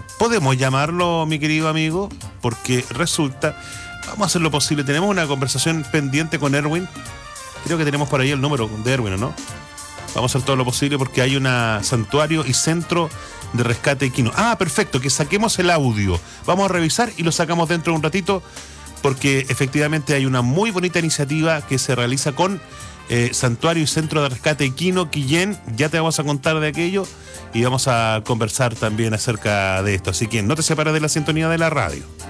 podemos llamarlo, mi querido amigo, porque resulta, vamos a hacer lo posible, tenemos una conversación pendiente con Erwin, creo que tenemos por ahí el número de Erwin, ¿o no? Vamos a hacer todo lo posible porque hay un santuario y centro de rescate equino. Ah, perfecto, que saquemos el audio. Vamos a revisar y lo sacamos dentro de un ratito porque efectivamente hay una muy bonita iniciativa que se realiza con Santuario y Centro de Rescate Equino Quillén. Ya te vamos a contar de aquello y vamos a conversar también acerca de esto. Así que no te separes de la sintonía de la radio.